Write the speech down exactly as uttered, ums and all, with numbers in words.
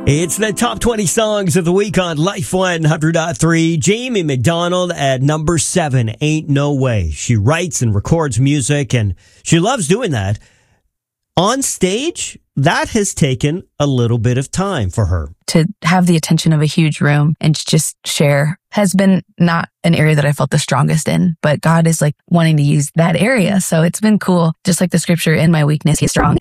It's the top twenty songs of the week on Life one hundred point three. Jamie McDonald at number seven, Ain't No Way. She writes and records music, and she loves doing that. On stage, that has taken a little bit of time for her. To have the attention of a huge room and to just share has been not an area that I felt the strongest in, but God is like wanting to use that area. So it's been cool. Just like the scripture, in my weakness, he's strong.